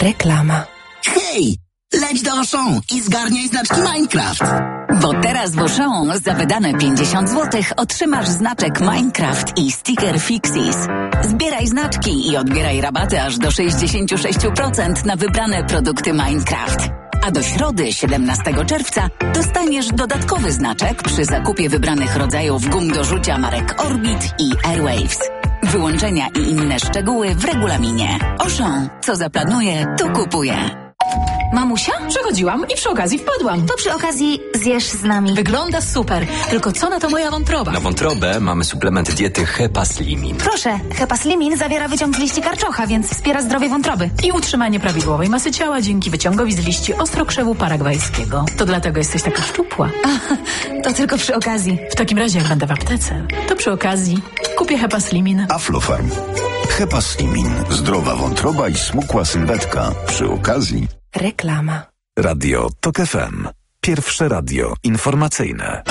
Reklama. Hej! Leć do Auchan i zgarniaj znaczki Minecraft. Bo teraz w Auchan za wydane 50 zł otrzymasz znaczek Minecraft i sticker Fixies. Zbieraj znaczki i odbieraj rabaty aż do 66% na wybrane produkty Minecraft. A do środy, 17 czerwca, dostaniesz dodatkowy znaczek przy zakupie wybranych rodzajów gum do rzucia marek Orbit i Airwaves. Wyłączenia i inne szczegóły w regulaminie. Auchan, co zaplanuje, to kupuje. Mamusia? Przechodziłam i przy okazji wpadłam. To przy okazji zjesz z nami. Wygląda super. Tylko co na to moja wątroba? Na wątrobę mamy suplement diety Hepaslimin. Proszę, Hepaslimin zawiera wyciąg z liści karczocha, więc wspiera zdrowie wątroby. I utrzymanie prawidłowej masy ciała dzięki wyciągowi z liści ostrokrzewu paragwajskiego. To dlatego jesteś taka szczupła. To tylko przy okazji. W takim razie jak będę w aptece, to przy okazji kupię Hepaslimin. Aflofarm. Hepaslimin. Zdrowa wątroba i smukła sylwetka. Przy okazji. Reklama. Radio TOK FM. Pierwsze radio informacyjne.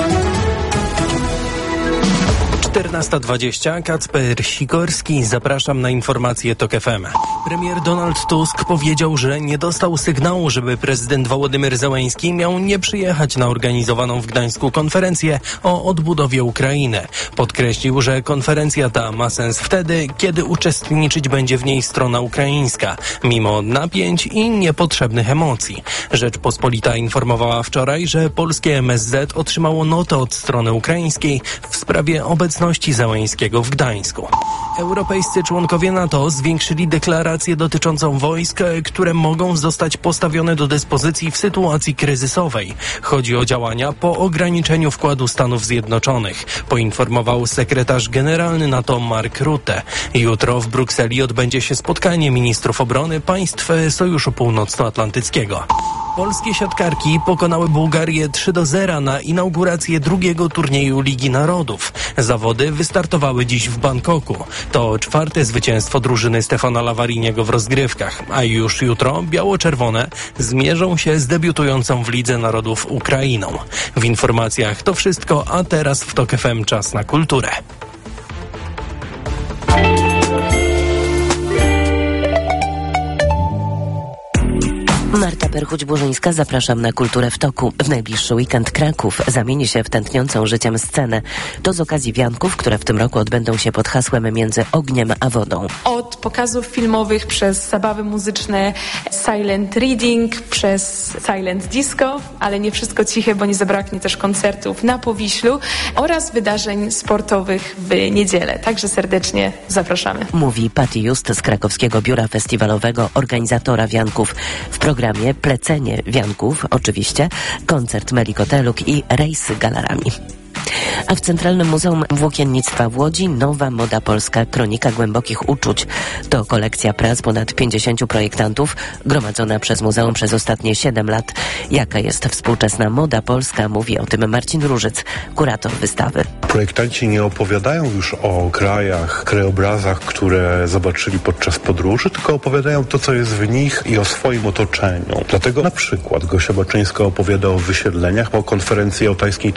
14:20. Kacper Sikorski. Zapraszam na informacje TOK FM. Premier Donald Tusk powiedział, że nie dostał sygnału, żeby prezydent Wołodymyr Zełenski miał nie przyjechać na organizowaną w Gdańsku konferencję o odbudowie Ukrainy. Podkreślił, że konferencja ta ma sens wtedy, kiedy uczestniczyć będzie w niej strona ukraińska, mimo napięć i niepotrzebnych emocji. Rzeczpospolita informowała wczoraj, że polskie MSZ otrzymało notę od strony ukraińskiej w sprawie obecności Zełenskiego w Gdańsku. Europejscy członkowie NATO zwiększyli deklarację dotyczącą wojsk, które mogą zostać postawione do dyspozycji w sytuacji kryzysowej. Chodzi o działania po ograniczeniu wkładu Stanów Zjednoczonych, poinformował sekretarz generalny NATO Mark Rutte. Jutro w Brukseli odbędzie się spotkanie ministrów obrony państw Sojuszu Północnoatlantyckiego. Polskie siatkarki pokonały Bułgarię 3-0 na inaugurację drugiego turnieju Ligi Narodów. Zawody wystartowały dziś w Bangkoku. To 4. zwycięstwo drużyny Stefana Lavariniego w rozgrywkach, a już jutro biało-czerwone zmierzą się z debiutującą w Lidze Narodów Ukrainą. W informacjach to wszystko, a teraz w TOK FM czas na kulturę. Marta Perchuć-Burzyńska, zapraszam na Kulturę w Toku. W najbliższy weekend Kraków zamieni się w tętniącą życiem scenę. To z okazji wianków, które w tym roku odbędą się pod hasłem Między ogniem a wodą. Od pokazów filmowych, przez zabawy muzyczne, silent reading, przez silent disco, ale nie wszystko ciche, bo nie zabraknie też koncertów na Powiślu oraz wydarzeń sportowych w niedzielę. Także serdecznie zapraszamy. Mówi Patty Just z krakowskiego biura festiwalowego, organizatora wianków. W programie Plecenie wianków, oczywiście, koncert Melikoteluk i rejsy galarami. A w Centralnym Muzeum Włókiennictwa w Łodzi nowa moda polska, kronika głębokich uczuć. To kolekcja prac ponad 50 projektantów, gromadzona przez muzeum przez ostatnie 7 lat. Jaka jest współczesna moda polska, mówi o tym Marcin Różyc, kurator wystawy. Projektanci nie opowiadają już o krajach, krajobrazach, które zobaczyli podczas podróży, tylko opowiadają to, co jest w nich i o swoim otoczeniu. Dlatego na przykład Gosia Baczyńska opowiada o wysiedleniach po konferencji jałtajskiej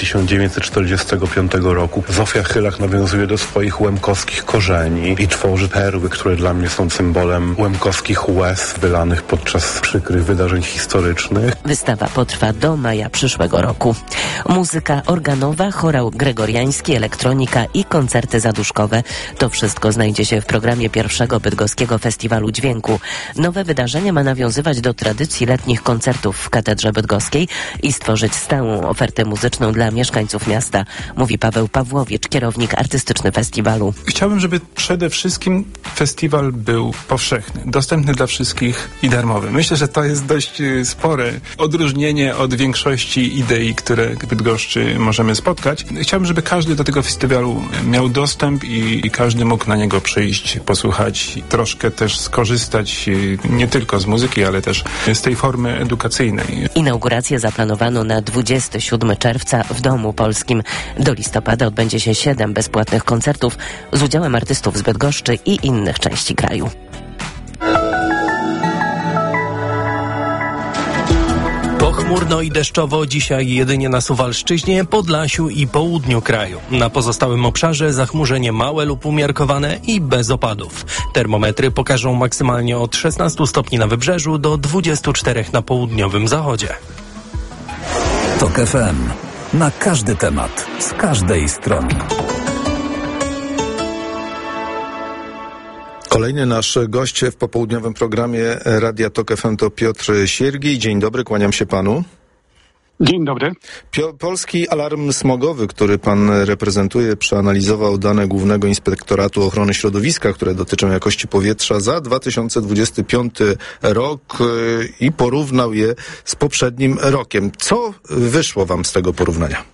1945 roku. Zofia Chylak nawiązuje do swoich łemkowskich korzeni i tworzy perły, które dla mnie są symbolem łemkowskich łez wylanych podczas przykrych wydarzeń historycznych. Wystawa potrwa do maja przyszłego roku. Muzyka organowa, chorał gregoriański, elektronika i koncerty zaduszkowe. To wszystko znajdzie się w programie pierwszego bydgoskiego Festiwalu Dźwięku. Nowe wydarzenie ma nawiązywać do tradycji letnich koncertów w Katedrze Bydgoskiej i stworzyć stałą ofertę muzyczną dla mieszkańców miasta, mówi Paweł Pawłowicz, kierownik artystyczny festiwalu. Chciałbym, żeby przede wszystkim festiwal był powszechny, dostępny dla wszystkich i darmowy. Myślę, że to jest dość spore odróżnienie od większości idei, które w Bydgoszczy możemy spotkać. Chciałbym, żeby każdy do tego festiwalu miał dostęp i każdy mógł na niego przyjść, posłuchać, troszkę też skorzystać nie tylko z muzyki, ale też z tej formy edukacyjnej. Inaugurację zaplanowano na 27 czerwca w Domu Polskim. Do listopada odbędzie się 7 bezpłatnych koncertów z udziałem artystów z Bydgoszczy i innych części kraju. Pochmurno i deszczowo dzisiaj jedynie na Suwalszczyźnie, Podlasiu i południu kraju. Na pozostałym obszarze zachmurzenie małe lub umiarkowane i bez opadów. Termometry pokażą maksymalnie od 16 stopni na wybrzeżu do 24 na południowym zachodzie. TOK FM. Na każdy temat, z każdej strony. Kolejny nasz gość w popołudniowym programie Radia TOK FM to Piotr Siergiej. Dzień dobry, kłaniam się panu. Dzień dobry. Polski Alarm Smogowy, który pan reprezentuje, przeanalizował dane Głównego Inspektoratu Ochrony Środowiska, które dotyczą jakości powietrza za 2025 rok i porównał je z poprzednim rokiem. Co wyszło wam z tego porównania?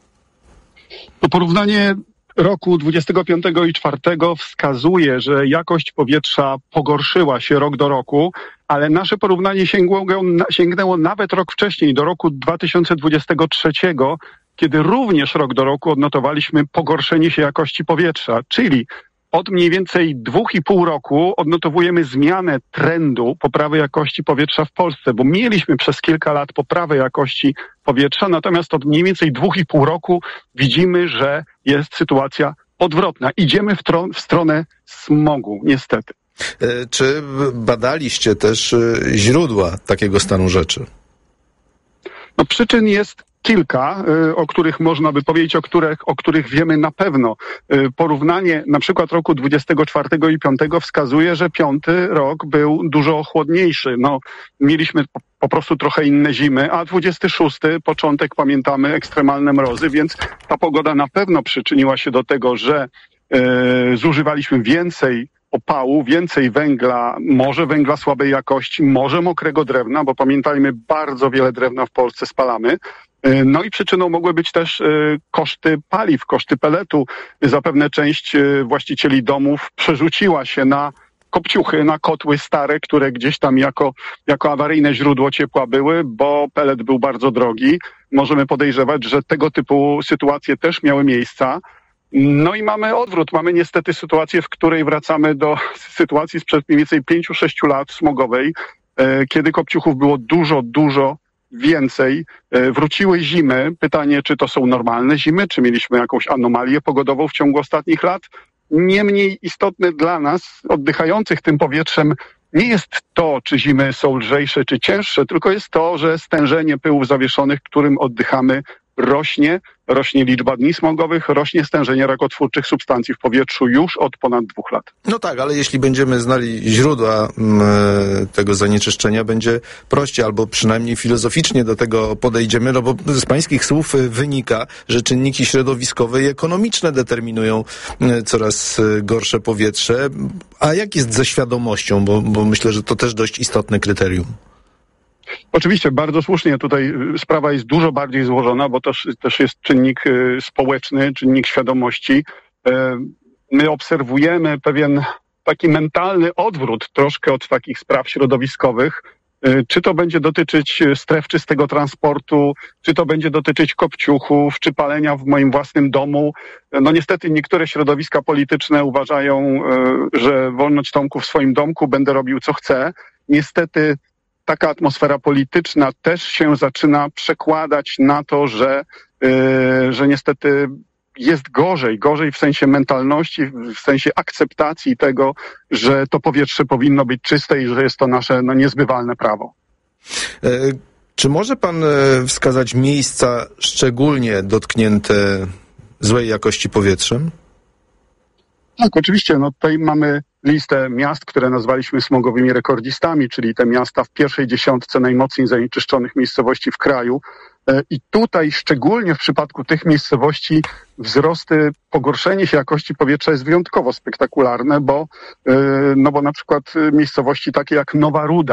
To porównanie roku 25 i 4 wskazuje, że jakość powietrza pogorszyła się rok do roku, ale nasze porównanie sięgnęło nawet rok wcześniej, do roku 2023, kiedy również rok do roku odnotowaliśmy pogorszenie się jakości powietrza, czyli od mniej więcej 2,5 roku odnotowujemy zmianę trendu poprawy jakości powietrza w Polsce, bo mieliśmy przez kilka lat poprawę jakości powietrza, natomiast od mniej więcej 2,5 roku widzimy, że jest sytuacja odwrotna. Idziemy w stronę smogu, niestety. Czy badaliście też źródła takiego stanu rzeczy? No, przyczyn jest kilka, o których można by powiedzieć, o których wiemy na pewno. Porównanie na przykład roku 24 i 5 wskazuje, że 5 rok był dużo chłodniejszy. No, mieliśmy po prostu trochę inne zimy, a 26 początek pamiętamy ekstremalne mrozy, więc ta pogoda na pewno przyczyniła się do tego, że zużywaliśmy więcej opału, więcej węgla, może węgla słabej jakości, może mokrego drewna, bo pamiętajmy, bardzo wiele drewna w Polsce spalamy. No i przyczyną mogły być też koszty paliw, koszty peletu. Zapewne część właścicieli domów przerzuciła się na kopciuchy, na kotły stare, które gdzieś tam jako awaryjne źródło ciepła były, bo pelet był bardzo drogi. Możemy podejrzewać, że tego typu sytuacje też miały miejsca. No i mamy odwrót. Mamy niestety sytuację, w której wracamy do sytuacji sprzed mniej więcej 5-6 lat smogowej, kiedy kopciuchów było dużo więcej. Wróciły zimy. Pytanie, czy to są normalne zimy, czy mieliśmy jakąś anomalię pogodową w ciągu ostatnich lat. Niemniej istotne dla nas, oddychających tym powietrzem, nie jest to, czy zimy są lżejsze, czy cięższe, tylko jest to, że stężenie pyłów zawieszonych, którym oddychamy, rośnie liczba dni smogowych, rośnie stężenie rakotwórczych substancji w powietrzu już od ponad 2 lat. No tak, ale jeśli będziemy znali źródła tego zanieczyszczenia, będzie prościej, albo przynajmniej filozoficznie do tego podejdziemy, no bo z pańskich słów wynika, że czynniki środowiskowe i ekonomiczne determinują coraz gorsze powietrze. A jak jest ze świadomością, bo myślę, że to też dość istotne kryterium. Oczywiście, bardzo słusznie. Tutaj sprawa jest dużo bardziej złożona, bo też jest czynnik społeczny, czynnik świadomości. My obserwujemy pewien taki mentalny odwrót troszkę od takich spraw środowiskowych. Czy to będzie dotyczyć stref czystego transportu, czy to będzie dotyczyć kopciuchów, czy palenia w moim własnym domu. No niestety niektóre środowiska polityczne uważają, że wolność Tomku w swoim domku, będę robił co chcę. Niestety taka atmosfera polityczna też się zaczyna przekładać na to, że niestety jest gorzej w sensie mentalności, w sensie akceptacji tego, że to powietrze powinno być czyste i że jest to nasze niezbywalne prawo. Czy może pan wskazać miejsca szczególnie dotknięte złej jakości powietrzem? Tak, oczywiście. No tutaj mamy listę miast, które nazwaliśmy smogowymi rekordzistami, czyli te miasta w pierwszej dziesiątce najmocniej zanieczyszczonych miejscowości w kraju. I tutaj szczególnie w przypadku tych miejscowości pogorszenie się jakości powietrza jest wyjątkowo spektakularne, bo na przykład miejscowości takie jak Nowa Ruda,